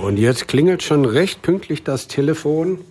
Und jetzt klingelt schon recht pünktlich das Telefon.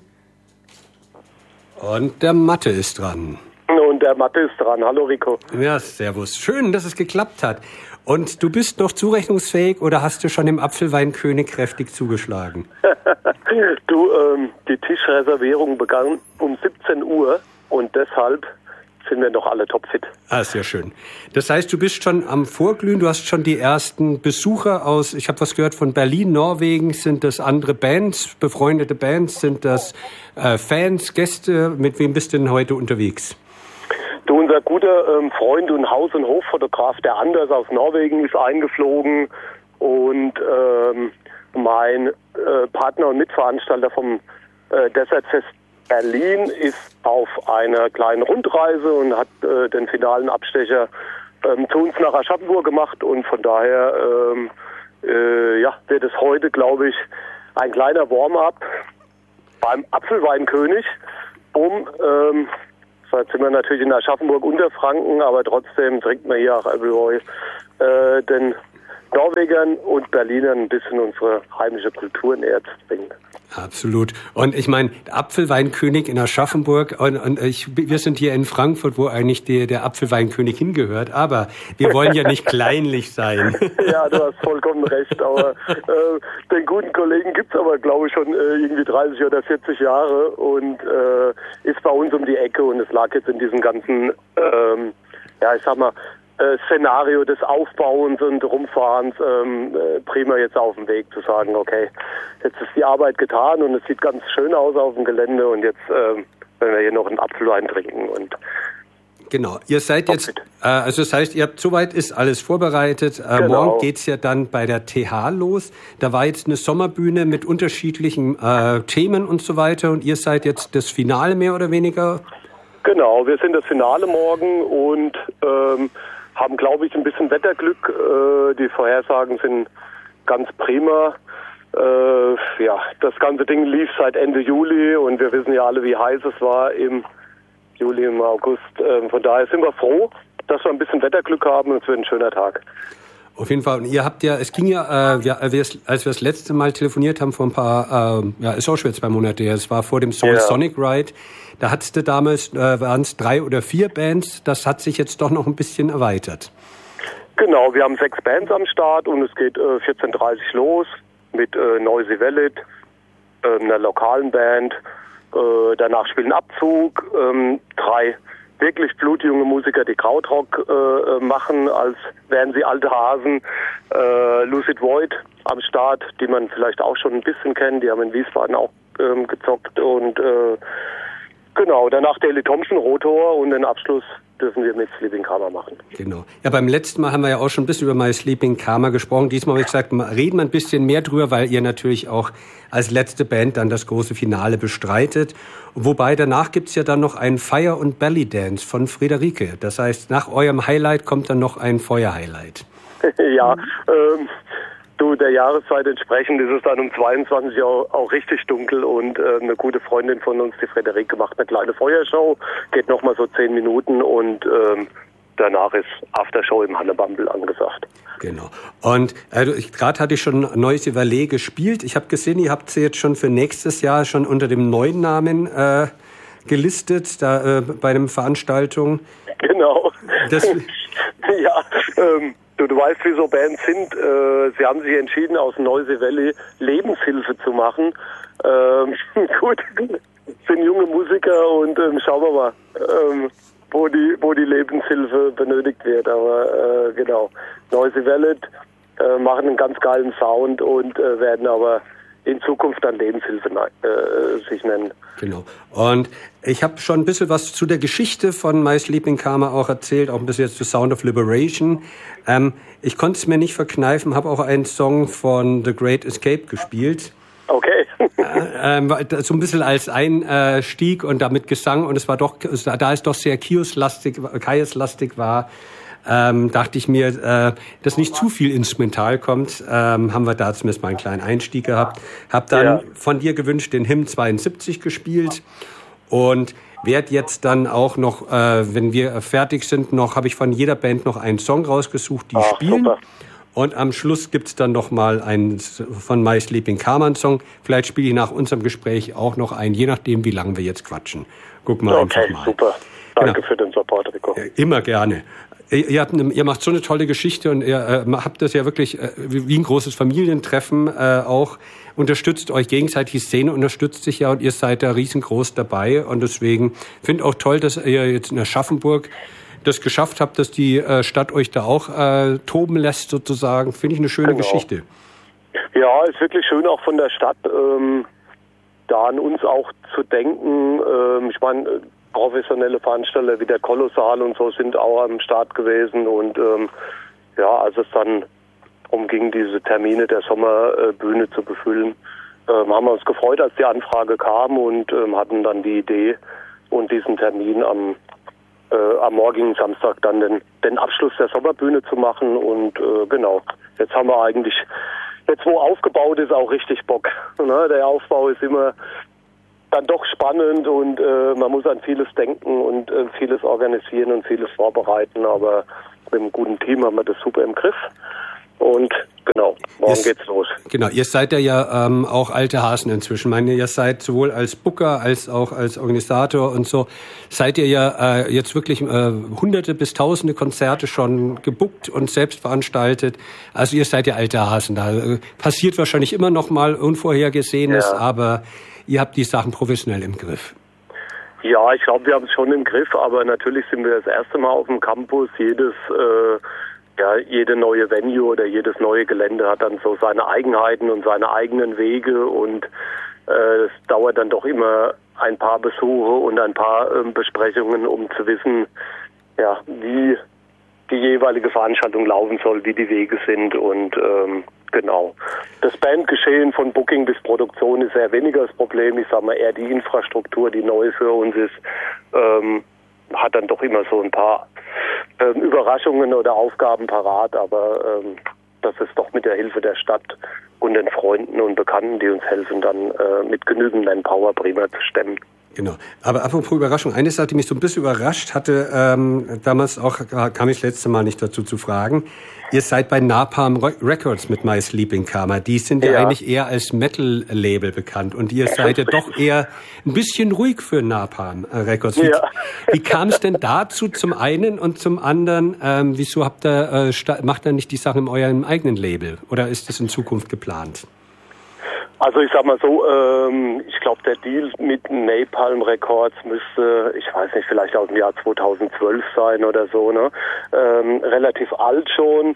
Und der Mathe ist dran. Und der Mathe ist dran. Hallo Rico. Ja, servus. Schön, dass es geklappt hat. Und du bist noch zurechnungsfähig oder hast du schon im Apfelweinkönig kräftig zugeschlagen? Du, die Tischreservierung begann um 17 Uhr und deshalb sind wir noch alle topfit. Ah, sehr schön. Das heißt, du bist schon am Vorglühen, du hast schon die ersten Besucher aus, ich habe was gehört von Berlin, Norwegen. Sind das andere Bands, befreundete Bands? Sind das Fans, Gäste? Mit wem bist du denn heute unterwegs? Du, unser guter Freund und Haus- und Hoffotograf, der Anders aus Norwegen, ist eingeflogen und mein Partner und Mitveranstalter vom Desert Fest Berlin ist auf einer kleinen Rundreise und hat den finalen Abstecher zu uns nach Aschaffenburg gemacht und von daher wird es heute, glaube ich, ein kleiner Warm-up beim Apfelweinkönig, jetzt sind wir natürlich in Aschaffenburg Unterfranken, aber trotzdem trinkt man hier auch Appleboy den Norwegern und Berlinern ein bisschen unsere heimische Kultur näher zu bringen. Absolut. Und ich meine, Apfelweinkönig in Aschaffenburg wir sind hier in Frankfurt, wo eigentlich der Apfelweinkönig hingehört, aber wir wollen ja nicht kleinlich sein. Ja, du hast vollkommen recht, aber den guten Kollegen gibt's aber, glaube ich, schon irgendwie 30 oder 40 Jahre und ist bei uns um die Ecke und es lag jetzt in diesem ganzen, Szenario des Aufbauens und Rumfahrens prima jetzt auf dem Weg zu sagen, okay, jetzt ist die Arbeit getan und es sieht ganz schön aus auf dem Gelände und jetzt werden wir hier noch einen Apfelwein trinken. Und genau, ihr seid jetzt, also das heißt, ihr habt soweit ist alles vorbereitet. Genau. Morgen geht's ja dann bei der TH los. Da war jetzt eine Sommerbühne mit unterschiedlichen Themen und so weiter und ihr seid jetzt das Finale mehr oder weniger? Genau, wir sind das Finale morgen und haben, glaube ich, ein bisschen Wetterglück. Die Vorhersagen sind ganz prima. Das ganze Ding lief seit Ende Juli und wir wissen ja alle, wie heiß es war im Juli, im August. Von daher sind wir froh, dass wir ein bisschen Wetterglück haben und es wird ein schöner Tag. Auf jeden Fall. Und ihr habt ja, es ging ja, als wir das letzte Mal telefoniert haben, vor ein paar, ist auch schon 2 Monate her, es war vor dem Soul Sonic Ride. Da hattest du damals, waren es 3 oder 4 Bands. Das hat sich jetzt doch noch ein bisschen erweitert. Genau, wir haben 6 Bands am Start und es geht 14:30 Uhr los mit Noisy Valid, einer lokalen Band. Danach spielen Abzug, 3 wirklich blutjunge Musiker, die Krautrock machen, als wären sie alte Hasen. Lucid Void am Start, die man vielleicht auch schon ein bisschen kennt. Die haben in Wiesbaden auch gezockt und genau, danach Daley Thompson, Rotor und den Abschluss dürfen wir mit Sleeping Karma machen. Genau. Ja, beim letzten Mal haben wir ja auch schon ein bisschen über My Sleeping Karma gesprochen. Diesmal habe ich gesagt, reden wir ein bisschen mehr drüber, weil ihr natürlich auch als letzte Band dann das große Finale bestreitet. Wobei danach gibt's ja dann noch ein Fire- und Belly Dance von Friederike. Das heißt, nach eurem Highlight kommt dann noch ein Feuer-Highlight. Ja, der Jahreszeit entsprechend ist es dann um 22 Uhr auch richtig dunkel und eine gute Freundin von uns, die Friederike, macht eine kleine Feuershow, geht nochmal so 10 Minuten und danach ist Aftershow im Hannebambel angesagt. Genau. Und gerade hatte ich schon Noisy Valley gespielt. Ich habe gesehen, ihr habt sie jetzt schon für nächstes Jahr schon unter dem neuen Namen gelistet, da bei der Veranstaltung. Genau. Du weißt, wie so Bands sind. Sie haben sich entschieden, aus Noisy Valley Lebenshilfe zu machen. Gut, sind junge Musiker und schauen wir mal, wo die Lebenshilfe benötigt wird. Aber genau, Noisy Valley machen einen ganz geilen Sound und werden aber in Zukunft dann Lebenshilfe sich nennen. Genau. Und ich habe schon ein bisschen was zu der Geschichte von My Sleeping Karma auch erzählt, auch ein bisschen jetzt zu Sound of Liberation. Ich konnte es mir nicht verkneifen, habe auch einen Song von The Great Escape gespielt. Okay. So ein bisschen als Einstieg und damit Gesang. Und es war doch, da es doch sehr Kaius-lastig war, dachte ich mir, dass nicht zu viel instrumental kommt, haben wir da zumindest mal einen kleinen Einstieg gehabt. Hab dann von dir gewünscht den Hymn 72 gespielt und werde jetzt dann auch noch, wenn wir fertig sind, habe ich von jeder Band noch einen Song rausgesucht, die spielen. Super. Und am Schluss gibt's dann noch mal einen von My Sleeping Karma-Song. Vielleicht spiele ich nach unserem Gespräch auch noch einen, je nachdem, wie lange wir jetzt quatschen. Guck mal einfach mal. Okay, super. Danke für den Support, Rico. Immer gerne. Ihr macht so eine tolle Geschichte und ihr habt das ja wirklich wie ein großes Familientreffen auch. Unterstützt euch gegenseitig, die Szene unterstützt sich ja und ihr seid da riesengroß dabei. Und deswegen finde auch toll, dass ihr jetzt in Aschaffenburg das geschafft habt, dass die Stadt euch da auch toben lässt sozusagen. Finde ich eine schöne Geschichte. Ja, ist wirklich schön auch von der Stadt, da an uns auch zu denken. Ich meine, professionelle Veranstalter wie der Kolossal und so sind auch am Start gewesen. Und als es dann umging, diese Termine der Sommerbühne zu befüllen, haben wir uns gefreut, als die Anfrage kam und hatten dann die Idee und diesen Termin am morgigen Samstag dann den Abschluss der Sommerbühne zu machen. Und jetzt haben wir eigentlich, jetzt wo aufgebaut ist, auch richtig Bock. Ne? Der Aufbau ist immer dann doch spannend und man muss an vieles denken und vieles organisieren und vieles vorbereiten. Aber mit einem guten Team haben wir das super im Griff. Und morgen geht's los. Genau, ihr seid ja auch alte Hasen inzwischen. Ich meine, ihr seid sowohl als Booker als auch als Organisator und so, seid ihr ja jetzt wirklich hunderte bis tausende Konzerte schon gebookt und selbst veranstaltet. Also ihr seid ja alte Hasen. Da passiert wahrscheinlich immer noch mal Unvorhergesehenes, aber ihr habt die Sachen professionell im Griff. Ja, ich glaube, wir haben es schon im Griff, aber natürlich sind wir das erste Mal auf dem Campus. Jede neue Venue oder jedes neue Gelände hat dann so seine Eigenheiten und seine eigenen Wege und es dauert dann doch immer ein paar Besuche und ein paar Besprechungen, um zu wissen, wie die jeweilige Veranstaltung laufen soll, wie die Wege sind und das Bandgeschehen von Booking bis Produktion ist eher weniger das Problem. Ich sage mal eher die Infrastruktur, die neu für uns ist, hat dann doch immer so ein paar Überraschungen oder Aufgaben parat, aber das ist doch mit der Hilfe der Stadt und den Freunden und Bekannten, die uns helfen, dann mit genügend Manpower prima zu stemmen. Genau. Aber apropos Überraschung, eine Sache, die mich so ein bisschen überrascht hatte, damals auch, kam ich das letzte Mal nicht dazu zu fragen. Ihr seid bei Napalm Records mit My Sleeping Karma. Die sind ja eigentlich eher als Metal-Label bekannt. Und ihr seid ja doch eher ein bisschen ruhig für Napalm Records. Wie kam es denn dazu zum einen und zum anderen, wieso macht ihr nicht die Sachen in eurem eigenen Label? Oder ist das in Zukunft geplant? Also ich sag mal so, ich glaube, der Deal mit Napalm Records müsste, ich weiß nicht, vielleicht aus dem Jahr 2012 sein oder so, ne? Relativ alt schon.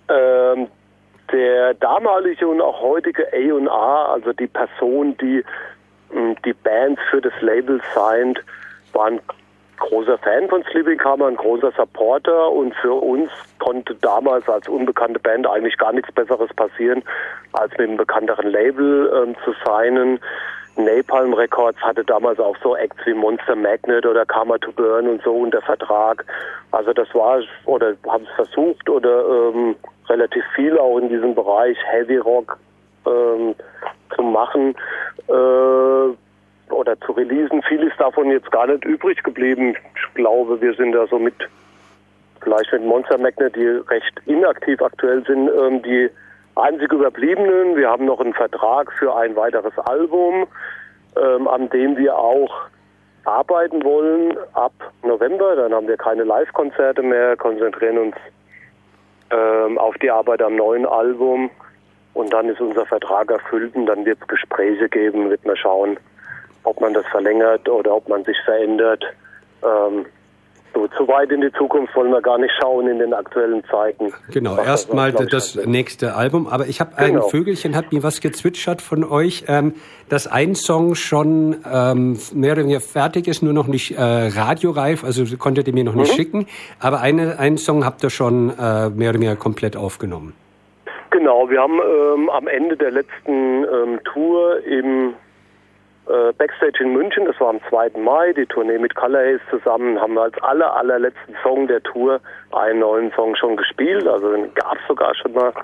Der damalige und auch heutige A&R, also die Person, die die Bands für das Label signed, war ein großer Fan von Sleeping Karma, ein großer Supporter und für uns konnte damals als unbekannte Band eigentlich gar nichts Besseres passieren, als mit einem bekannteren Label zu signen. Napalm Records hatte damals auch so Acts wie Monster Magnet oder Karma to Burn und so unter Vertrag. Also das war, oder haben es versucht oder relativ viel auch in diesem Bereich Heavy Rock zu machen. Oder zu releasen. Viel ist davon jetzt gar nicht übrig geblieben. Ich glaube, wir sind da so vielleicht mit Monster Magnet, die recht inaktiv aktuell sind, die einzig Überbliebenen. Wir haben noch einen Vertrag für ein weiteres Album, an dem wir auch arbeiten wollen ab November. Dann haben wir keine Live-Konzerte mehr, konzentrieren uns auf die Arbeit am neuen Album und dann ist unser Vertrag erfüllt und dann wird es Gespräche geben, wird man schauen, ob man das verlängert oder ob man sich verändert. Zu weit in die Zukunft wollen wir gar nicht schauen in den aktuellen Zeiten. Genau, erstmal das nächste Album. Aber ich habe ein Vögelchen, hat mir was gezwitschert von euch, dass ein Song schon mehr oder weniger fertig ist, nur noch nicht radioreif, also konntet ihr mir noch nicht schicken. Aber einen Song habt ihr schon mehr oder weniger komplett aufgenommen. Genau, wir haben am Ende der letzten Tour im Backstage in München, das war am 2. Mai, die Tournee mit Color Haze zusammen, haben wir als allerletzten Song der Tour einen neuen Song schon gespielt, also den gab es sogar schon mal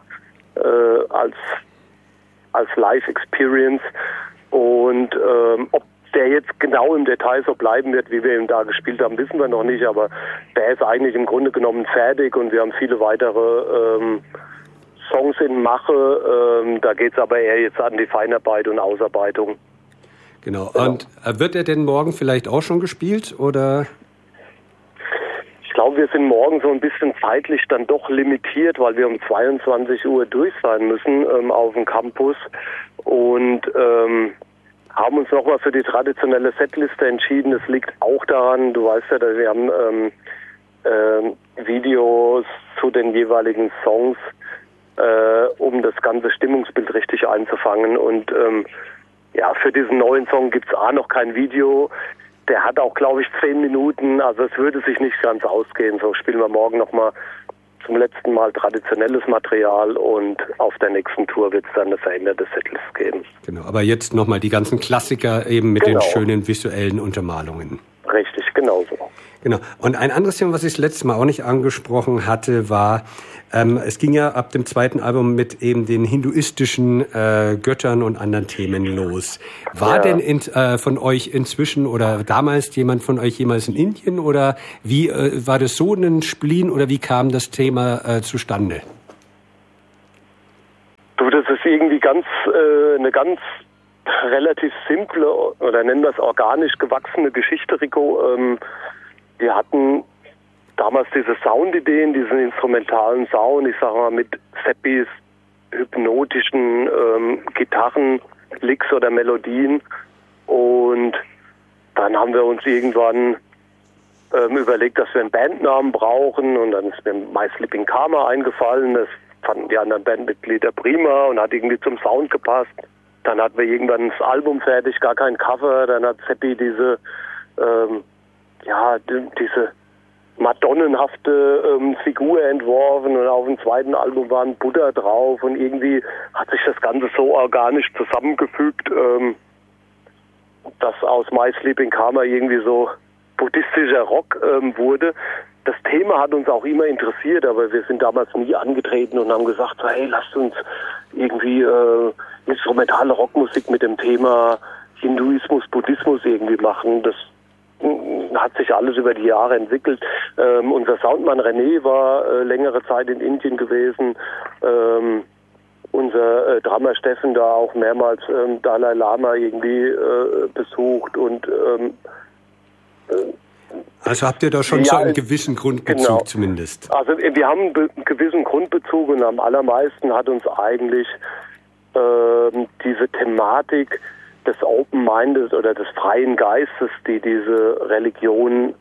als Live-Experience und ob der jetzt genau im Detail so bleiben wird, wie wir ihn da gespielt haben, wissen wir noch nicht, aber der ist eigentlich im Grunde genommen fertig und wir haben viele weitere Songs in Mache. Da geht es aber eher jetzt an die Feinarbeit und Ausarbeitung. Genau. Und wird er denn morgen vielleicht auch schon gespielt, oder? Ich glaube, wir sind morgen so ein bisschen zeitlich dann doch limitiert, weil wir um 22 Uhr durch sein müssen auf dem Campus und haben uns nochmal für die traditionelle Setliste entschieden. Es liegt auch daran, du weißt ja, dass wir haben Videos zu den jeweiligen Songs, um das ganze Stimmungsbild richtig einzufangen. Und für diesen neuen Song gibt es noch kein Video. Der hat auch, glaube ich, 10 Minuten, also es würde sich nicht ganz ausgehen. So spielen wir morgen nochmal zum letzten Mal traditionelles Material und auf der nächsten Tour wird es dann eine veränderte Setlist geben. Genau, aber jetzt nochmal die ganzen Klassiker eben mit den schönen visuellen Untermalungen. Richtig, genau so. Genau. Und ein anderes Thema, was ich das letzte Mal auch nicht angesprochen hatte, war, es ging ja ab dem zweiten Album mit eben den hinduistischen Göttern und anderen Themen los. War denn von euch inzwischen oder damals jemand von euch jemals in Indien oder wie war das so ein Spleen oder wie kam das Thema zustande? Du, das ist irgendwie eine ganz relativ simple oder nennen wir es organisch gewachsene Geschichte, Rico. Wir hatten damals diese Soundideen, diesen instrumentalen Sound, ich sag mal mit Seppis hypnotischen Gitarren, Licks oder Melodien. Und dann haben wir uns irgendwann überlegt, dass wir einen Bandnamen brauchen und dann ist mir My Sleeping Karma eingefallen. Das fanden die anderen Bandmitglieder prima und hat irgendwie zum Sound gepasst. Dann hatten wir irgendwann das Album fertig, gar kein Cover. Dann hat Seppi diese madonnenhafte Figur entworfen und auf dem zweiten Album war ein Buddha drauf und irgendwie hat sich das Ganze so organisch zusammengefügt, dass aus My Sleeping Karma irgendwie so buddhistischer Rock wurde. Das Thema hat uns auch immer interessiert, aber wir sind damals nie angetreten und haben gesagt, so, hey, lasst uns irgendwie instrumentale Rockmusik mit dem Thema Hinduismus, Buddhismus irgendwie machen. Das hat sich alles über die Jahre entwickelt. Unser Soundmann René war längere Zeit in Indien gewesen. Unser Drummer Steffen da auch mehrmals Dalai Lama irgendwie besucht und also habt ihr da schon so einen gewissen Grundbezug zumindest? Also wir haben einen gewissen Grundbezug und am allermeisten hat uns eigentlich diese Thematik des Open Mindes oder des freien Geistes, die diese Religion,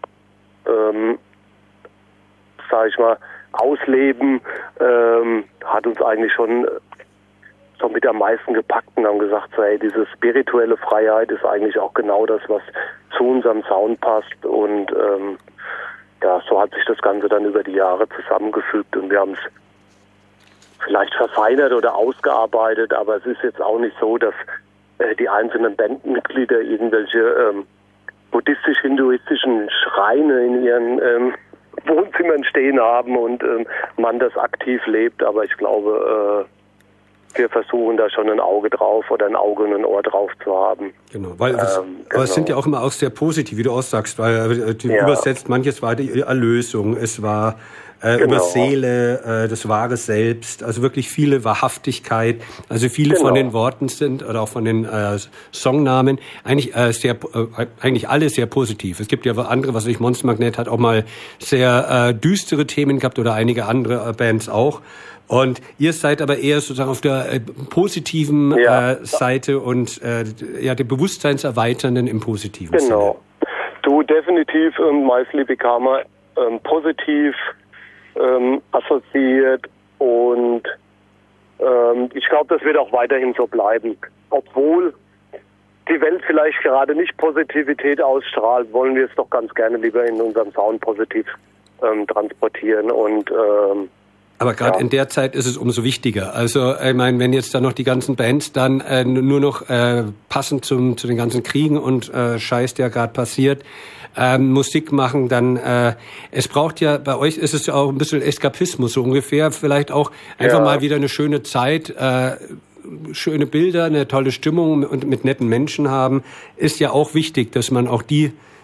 sag ich mal, ausleben, hat uns eigentlich schon so mit am meisten gepackt und haben gesagt, so, hey, diese spirituelle Freiheit ist eigentlich auch genau das, was zu unserem Sound passt und so hat sich das Ganze dann über die Jahre zusammengefügt und wir haben es vielleicht verfeinert oder ausgearbeitet, aber es ist jetzt auch nicht so, dass die einzelnen Bandmitglieder irgendwelche buddhistisch-hinduistischen Schreine in ihren Wohnzimmern stehen haben und man das aktiv lebt, aber ich glaube, wir versuchen da schon ein Auge drauf oder ein Auge und ein Ohr drauf zu haben. Genau, weil aber es sind ja auch immer auch sehr positiv, wie du auch sagst, weil übersetzt, manches war die Erlösung, es war über Seele, das wahre Selbst, also wirklich viele Wahrhaftigkeit, also viele von den Worten sind oder auch von den Songnamen eigentlich eigentlich alle sehr positiv. Es gibt ja andere, was ich Monster Magnet hat auch mal sehr düstere Themen gehabt oder einige andere Bands auch. Und ihr seid aber eher sozusagen auf der positiven Seite und der Bewusstseinserweiternden im positiven Sinne. Genau. Du definitiv My Sleeping Karma positiv assoziiert und ich glaube, das wird auch weiterhin so bleiben. Obwohl die Welt vielleicht gerade nicht Positivität ausstrahlt, wollen wir es doch ganz gerne lieber in unserem Sound positiv transportieren und aber gerade in der Zeit ist es umso wichtiger. Also ich meine, wenn jetzt da noch die ganzen Bands dann nur noch passend zu den ganzen Kriegen und Scheiß, der gerade passiert, Musik machen, dann es braucht ja, bei euch ist es ja auch ein bisschen Eskapismus, so ungefähr, vielleicht auch einfach mal wieder eine schöne Zeit, schöne Bilder, eine tolle Stimmung und mit netten Menschen haben, ist ja auch wichtig, dass man auch die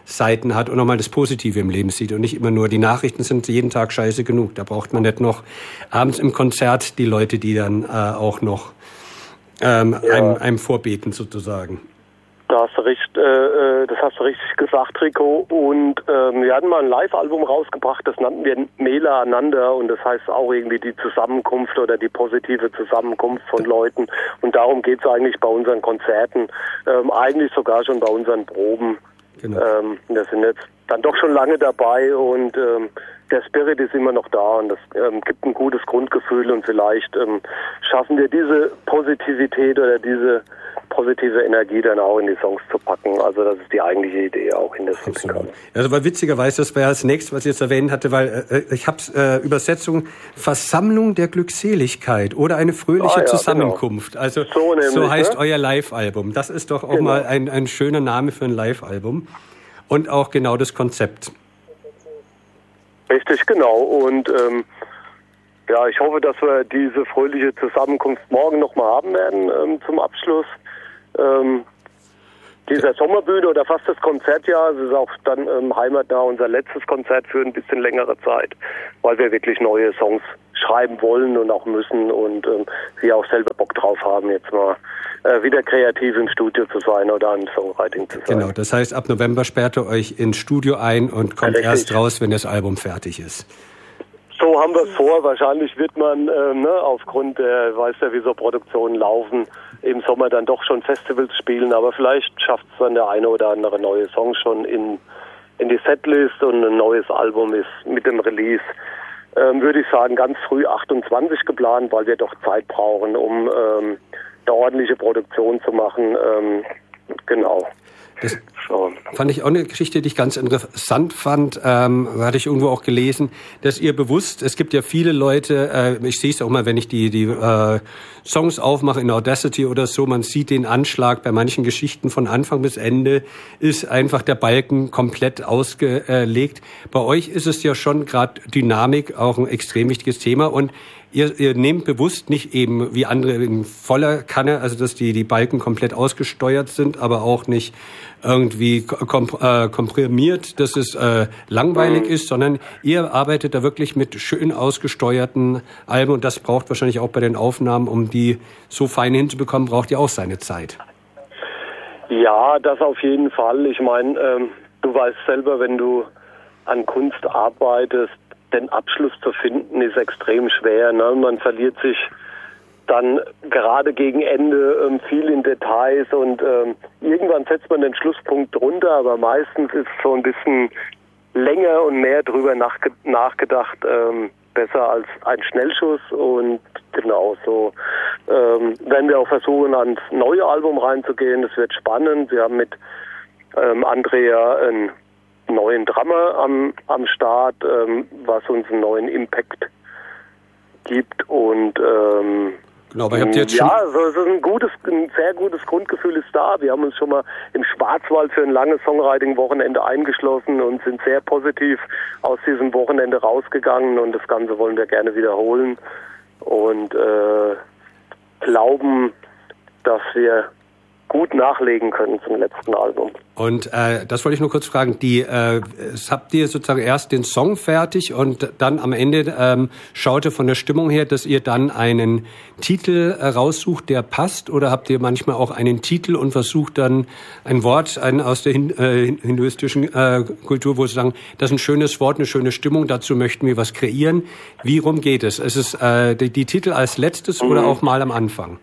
Seiten hat und nochmal das Positive im Leben sieht und nicht immer nur, die Nachrichten sind jeden Tag scheiße genug. Da braucht man nicht noch abends im Konzert die Leute, die dann auch noch einem vorbeten sozusagen. Das hast du richtig gesagt, Rico. Und wir hatten mal ein Live-Album rausgebracht, das nannten wir Mela Ananda, und das heißt auch irgendwie die Zusammenkunft oder die positive Zusammenkunft von Leuten. Und darum geht es eigentlich bei unseren Konzerten, eigentlich sogar schon bei unseren Proben. Genau. Wir sind jetzt dann doch schon lange dabei und der Spirit ist immer noch da und das gibt ein gutes Grundgefühl und vielleicht schaffen wir diese Positivität oder diese positive Energie dann auch in die Songs zu packen. Also das ist die eigentliche Idee auch in der Song. Also weil witzigerweise, das wäre das nächste, was ich jetzt erwähnt hatte, weil ich habe Übersetzung Versammlung der Glückseligkeit oder eine fröhliche Zusammenkunft. Genau. Also so heißt euer Live-Album. Das ist doch auch mal ein schöner Name für ein Live-Album und auch genau das Konzept. Richtig, genau. Und ich hoffe, dass wir diese fröhliche Zusammenkunft morgen nochmal haben werden zum Abschluss dieser Sommerbühne oder fast das Konzertjahr. Es ist auch dann heimatnah unser letztes Konzert für ein bisschen längere Zeit, weil wir wirklich neue Songs schreiben wollen und auch müssen und wir auch selber Bock drauf haben, jetzt mal wieder kreativ im Studio zu sein oder an Songwriting zu sein. Genau, das heißt, ab November sperrt ihr euch ins Studio ein und kommt erst raus, wenn das Album fertig ist. So haben wir es vor. Wahrscheinlich wird man aufgrund der, wie so Produktionen laufen, im Sommer dann doch schon Festivals spielen, aber vielleicht schafft es dann der eine oder andere neue Song schon in die Setlist und ein neues Album ist mit dem Release, würde ich sagen, ganz früh 28 geplant, weil wir doch Zeit brauchen, um eine ordentliche Produktion zu machen. Genau. Das fand ich auch eine Geschichte, die ich ganz interessant fand. Hatte ich irgendwo auch gelesen, dass ihr bewusst, es gibt ja viele Leute, ich sehe es auch mal, wenn ich die Songs aufmache in Audacity oder so, man sieht den Anschlag bei manchen Geschichten von Anfang bis Ende, ist einfach der Balken komplett ausgelegt. Bei euch ist es ja schon gerade Dynamik auch ein extrem wichtiges Thema und ihr nehmt bewusst nicht eben wie andere in voller Kanne, also dass die Balken komplett ausgesteuert sind, aber auch nicht irgendwie komprimiert, dass es langweilig ist, sondern ihr arbeitet da wirklich mit schön ausgesteuerten Alben und das braucht wahrscheinlich auch bei den Aufnahmen, um die so fein hinzubekommen, braucht ihr auch seine Zeit. Ja, das auf jeden Fall. Ich meine, du weißt selber, wenn du an Kunst arbeitest, den Abschluss zu finden, ist extrem schwer. Ne? Man verliert sich dann gerade gegen Ende viel in Details und irgendwann setzt man den Schlusspunkt drunter, aber meistens ist so ein bisschen länger und mehr drüber nachgedacht besser als ein Schnellschuss und genau so werden wir auch versuchen, ans neue Album reinzugehen. Das wird spannend. Wir haben mit Andrea einen neuen Drummer am Start, was uns einen neuen Impact gibt und genau, aber ihr habt jetzt schon also es ist ein sehr gutes Grundgefühl ist da. Wir haben uns schon mal im Schwarzwald für ein langes Songwriting-Wochenende eingeschlossen und sind sehr positiv aus diesem Wochenende rausgegangen und das Ganze wollen wir gerne wiederholen und glauben, dass wir gut nachlegen können zum letzten Album. Und das wollte ich nur kurz fragen, habt ihr sozusagen erst den Song fertig und dann am Ende schaut ihr von der Stimmung her, dass ihr dann einen Titel raussucht, der passt, oder habt ihr manchmal auch einen Titel und versucht dann ein Wort aus der hinduistischen Kultur, wo sie sagen, das ist ein schönes Wort, eine schöne Stimmung, dazu möchten wir was kreieren. Wie rum geht es? Ist es die Titel als letztes oder auch mal am Anfang?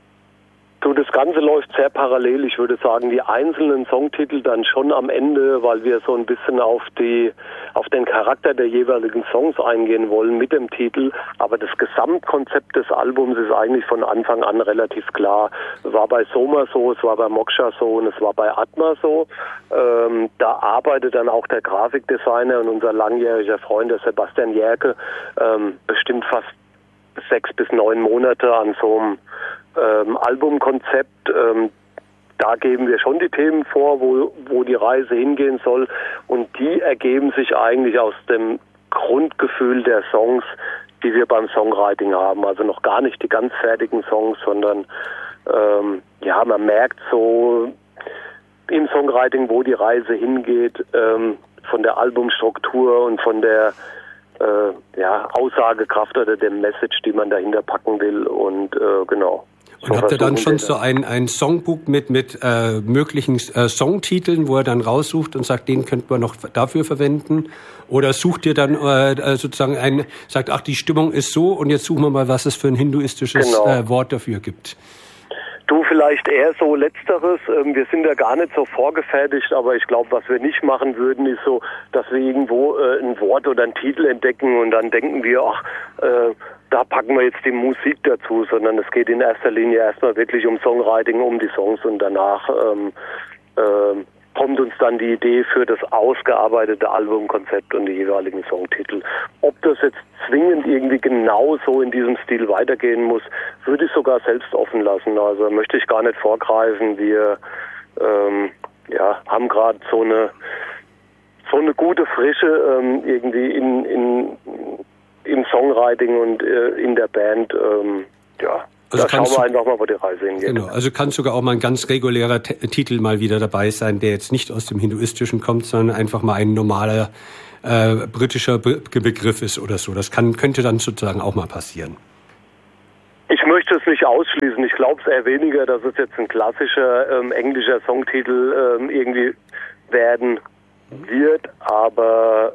Das Ganze läuft sehr parallel. Ich würde sagen, die einzelnen Songtitel dann schon am Ende, weil wir so ein bisschen auf den Charakter der jeweiligen Songs eingehen wollen mit dem Titel. Aber das Gesamtkonzept des Albums ist eigentlich von Anfang an relativ klar. Es war bei Soma so, es war bei Moksha so und es war bei Atma so. Da arbeitet dann auch der Grafikdesigner und unser langjähriger Freund, der Sebastian Jerke, bestimmt fast 6 bis 9 Monate an so einem Albumkonzept. Da geben wir schon die Themen vor, wo die Reise hingehen soll, und die ergeben sich eigentlich aus dem Grundgefühl der Songs, die wir beim Songwriting haben. Also noch gar nicht die ganz fertigen Songs, sondern man merkt so, im Songwriting, wo die Reise hingeht, von der Albumstruktur und von der Aussagekraft oder der Message, die man dahinter packen will und genau. Und habt ihr dann schon so ein Songbook mit möglichen Songtiteln, wo er dann raussucht und sagt, den könnten wir noch dafür verwenden? Oder sucht ihr dann sozusagen sagt, ach, die Stimmung ist so und jetzt suchen wir mal, was es für ein hinduistisches Wort dafür gibt? Du, vielleicht eher so Letzteres. Wir sind da gar nicht so vorgefertigt, aber ich glaube, was wir nicht machen würden, ist so, dass wir irgendwo ein Wort oder einen Titel entdecken und dann denken wir, ach, da packen wir jetzt die Musik dazu, sondern es geht in erster Linie erstmal wirklich um Songwriting, um die Songs und danach kommt uns dann die Idee für das ausgearbeitete Albumkonzept und die jeweiligen Songtitel. Ob das jetzt zwingend irgendwie genau so in diesem Stil weitergehen muss, würde ich sogar selbst offen lassen. Also möchte ich gar nicht vorgreifen. Wir haben gerade so eine gute Frische irgendwie im Songwriting und in der Band. Also da schauen wir einfach mal, wo die Reise hingeht. Genau, also kann sogar auch mal ein ganz regulärer Titel mal wieder dabei sein, der jetzt nicht aus dem Hinduistischen kommt, sondern einfach mal ein normaler britischer Begriff ist oder so. Das könnte dann sozusagen auch mal passieren. Ich möchte es nicht ausschließen. Ich glaube es eher weniger, dass es jetzt ein klassischer englischer Songtitel irgendwie werden wird, aber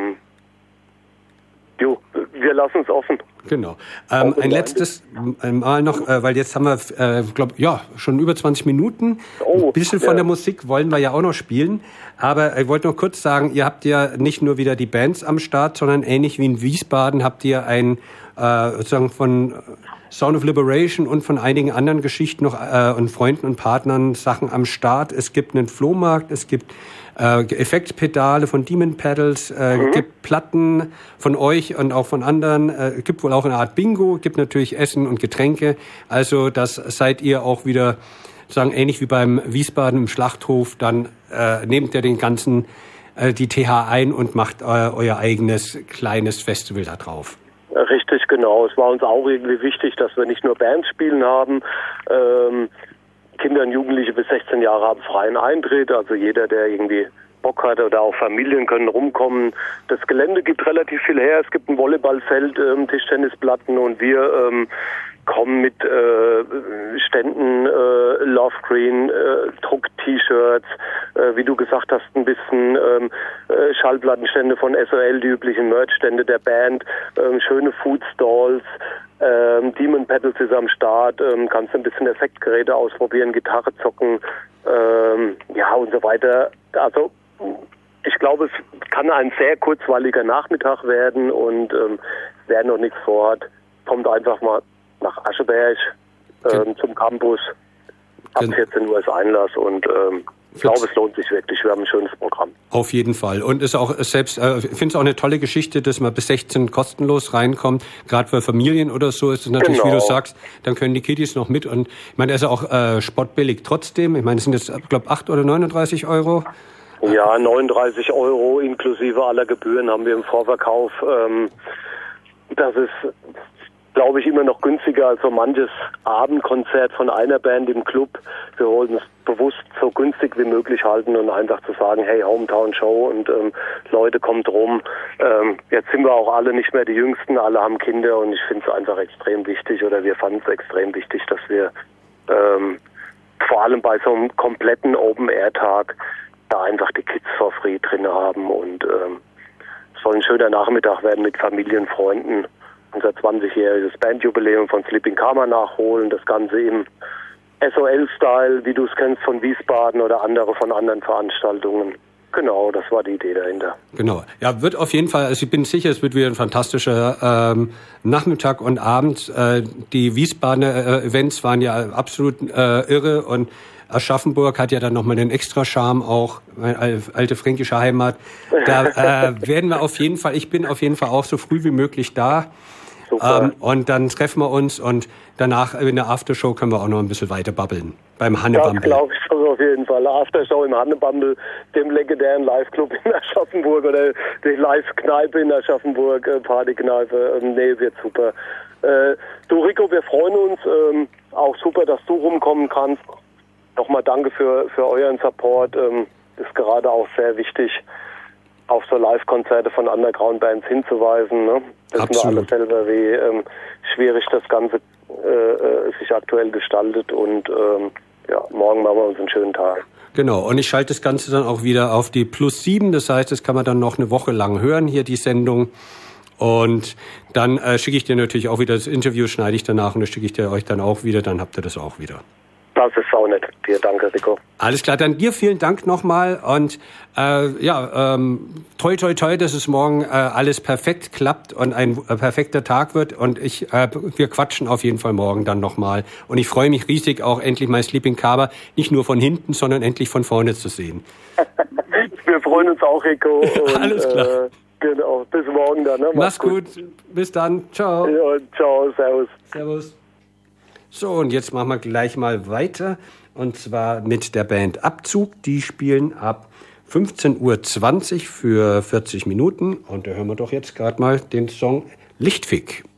wir lassen es offen. Genau. Ein letztes Mal noch, weil jetzt haben wir, schon über 20 Minuten. Ein bisschen von der Musik wollen wir ja auch noch spielen. Aber ich wollte noch kurz sagen, ihr habt ja nicht nur wieder die Bands am Start, sondern ähnlich wie in Wiesbaden habt ihr sozusagen von Sound of Liberation und von einigen anderen Geschichten noch und Freunden und Partnern Sachen am Start. Es gibt einen Flohmarkt, es gibt Effektpedale von Demon Pedals, gibt Platten von euch und auch von anderen, gibt wohl auch eine Art Bingo, gibt natürlich Essen und Getränke. Also das seid ihr auch wieder, sagen ähnlich wie beim Wiesbaden im Schlachthof, dann nehmt ihr den ganzen die TH ein und macht euer eigenes kleines Festival da drauf. Richtig, genau. Es war uns auch irgendwie wichtig, dass wir nicht nur Bands spielen haben. Kinder und Jugendliche bis 16 Jahre haben freien Eintritt, also jeder, der irgendwie Bock hat oder auch Familien können rumkommen. Das Gelände gibt relativ viel her. Es gibt ein Volleyballfeld, Tischtennisplatten und wir kommen mit Ständen, Love Green, Druck-T-Shirts, wie du gesagt hast, ein bisschen Schallplattenstände von SOL, die üblichen Merch-Stände der Band, schöne Food-Stalls, Demon Pedals ist am Start, kannst ein bisschen Effektgeräte ausprobieren, Gitarre zocken, und so weiter. Also ich glaube, es kann ein sehr kurzweiliger Nachmittag werden und wer noch nichts vorhat, kommt einfach mal nach Ascheberg zum Campus. Ab 14 Uhr ist Einlass und ich glaube, es lohnt sich wirklich. Wir haben ein schönes Programm. Auf jeden Fall. Und ist auch selbst, ich finde es auch eine tolle Geschichte, dass man bis 16 kostenlos reinkommt. Gerade für Familien oder so ist es natürlich, wie du sagst, dann können die Kiddies noch mit. Und ich meine, er ist auch spottbillig trotzdem. Ich meine, es sind jetzt, ich glaube, 8 oder 39 Euro. Ja, 39 Euro inklusive aller Gebühren haben wir im Vorverkauf. Das ist, glaube ich, immer noch günstiger als so manches Abendkonzert von einer Band im Club. Wir wollen es bewusst so günstig wie möglich halten und einfach zu sagen, hey, Hometown Show und Leute, kommt rum. Jetzt sind wir auch alle nicht mehr die Jüngsten, alle haben Kinder und ich finde es einfach extrem wichtig oder wir fanden es extrem wichtig, dass wir vor allem bei so einem kompletten Open-Air-Tag da einfach die Kids for free drin haben und es soll ein schöner Nachmittag werden mit Familien, Freunden. Unser 20-jähriges Bandjubiläum von Sleeping Karma nachholen, das Ganze im SOL-Style, wie du es kennst von Wiesbaden oder andere von anderen Veranstaltungen. Genau, das war die Idee dahinter. Genau. Ja, wird auf jeden Fall, also ich bin sicher, es wird wieder ein fantastischer Nachmittag und Abend. Die Wiesbadener Events waren ja absolut irre und Aschaffenburg hat ja dann nochmal den extra Charme auch, meine alte fränkische Heimat. Da werden wir auf jeden Fall, ich bin auf jeden Fall auch so früh wie möglich da. Und dann treffen wir uns und danach in der Aftershow können wir auch noch ein bisschen weiter babbeln. Beim Hannebumble. Das glaube ich auf jeden Fall. Aftershow im Hannebumble, dem legendären Live-Club in Aschaffenburg oder die Live-Kneipe in Aschaffenburg, Partykneipe. Nee, wird super. Du Rico, wir freuen uns. Auch super, dass du rumkommen kannst. nochmal danke für euren Support. Ist gerade auch sehr wichtig, auf so Live-Konzerte von Underground-Bands hinzuweisen. Ne? Das wissen wir alle selber, wie schwierig das Ganze sich aktuell gestaltet. Und morgen machen wir uns einen schönen Tag. Genau, und ich schalte das Ganze dann auch wieder auf die +7. Das heißt, das kann man dann noch eine Woche lang hören, hier die Sendung. Und dann schicke ich dir natürlich auch wieder das Interview, schneide ich danach und das schicke ich dir euch dann auch wieder, dann habt ihr das auch wieder. Das ist auch nett. Dir danke, Rico. Alles klar, dann dir vielen Dank nochmal und toi toi toi, dass es morgen alles perfekt klappt und ein perfekter Tag wird und wir quatschen auf jeden Fall morgen dann nochmal und ich freue mich riesig auch endlich mein Sleeping Carver nicht nur von hinten, sondern endlich von vorne zu sehen. Wir freuen uns auch, Rico. Und, alles klar. Genau, bis morgen dann. Ne? Mach's gut. Bis dann. Ciao. Ja, ciao, servus. Servus. So, und jetzt machen wir gleich mal weiter. Und zwar mit der Band Abzug. Die spielen ab 15:20 Uhr für 40 Minuten. Und da hören wir doch jetzt gerade mal den Song Lichtfick.